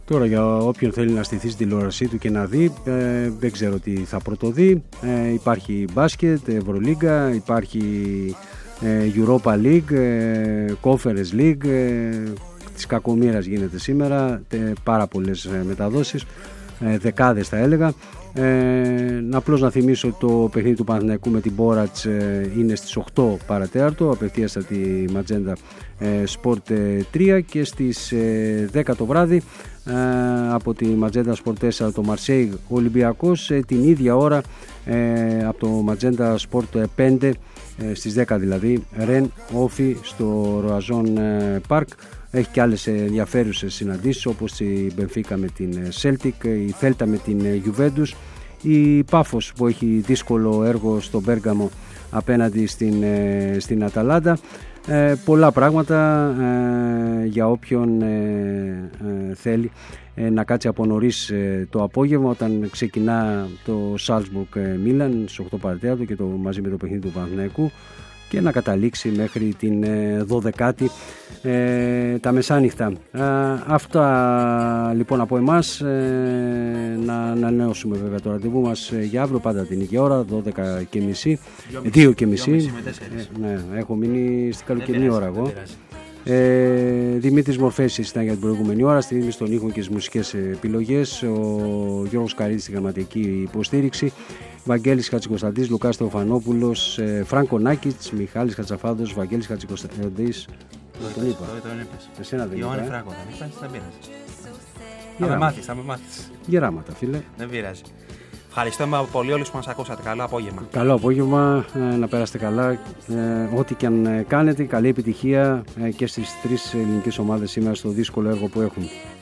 Τώρα για όποιον θέλει να στηθεί στην τηλεόρασή του και να δει, δεν ξέρω τι θα πρωτοδεί. Υπάρχει μπάσκετ, Ευρωλίγκα, υπάρχει Europa League, Conference League, της κακομοίρας γίνεται σήμερα, πάρα πολλές μεταδόσεις, δεκάδες θα έλεγα. Απλώς να θυμίσω ότι το παιχνίδι του Παναθηναϊκού με την Μπόρατς είναι στις 8 παρατέταρτο, απευθείας από τη Ματζέντα Sport 3, και στις 10 το βράδυ από τη Ματζέντα Sport 4 το Μαρσέιγ Ολυμπιακός, την ίδια ώρα από το Ματζέντα Sport 5 στις 10 δηλαδή Ρεν Όφι στο Ροαζόν Πάρκ. Έχει και άλλες ενδιαφέρουσες συναντήσεις, όπως η Μπενφίκα με την Celtic, η Θέλτα με την Juventus, η Πάφος που έχει δύσκολο έργο στο Μπέργαμο απέναντι στην Αταλάντα. Πολλά πράγματα για όποιον θέλει να κάτσει από νωρίς το απόγευμα, όταν ξεκινά το Salzburg Μίλαν στις 8 παρατέταρτο και μαζί με το παιχνίδι του Παναθηναϊκού, και να καταλήξει μέχρι την 12η τα μεσάνυχτα. Αυτά λοιπόν από εμάς. Να ανανεώσουμε βέβαια το ραντεβού μας για αύριο, πάντα την ίδια ώρα, 12:30, 2:30. Ναι, έχω μείνει στην καλοκαιρινή ώρα εγώ. Δημήτρης Μορφέσης ήταν για την προηγούμενη ώρα, στη ρύθμιση των ήχων και τις μουσικές επιλογές, ο Γιώργος Καρίδης στην γραμματική υποστήριξη, Βαγγέλης Χατζικοσταντής, Λουκάς Θεοφανόπουλος, Φράνκο Νάκητς, Μιχάλης Χατζαφάδος, Βαγγέλης Χατζικοσταντής. Τον είπα. Εσένα δεν είπα. Ιωάννη Φράνκο δεν είπα, δεν πειράζει. Θα με μάθεις. Γεράματα, φίλε. Δεν πειράζει. Ευχαριστούμε πολύ όλους που μας ακούσατε. Καλό απόγευμα. Καλό απόγευμα, να περάσετε καλά. Ό,τι και αν κάνετε, καλή επιτυχία και στις 3 ελληνικές ομάδες σήμερα στο δύσκολο έργο που έχουν.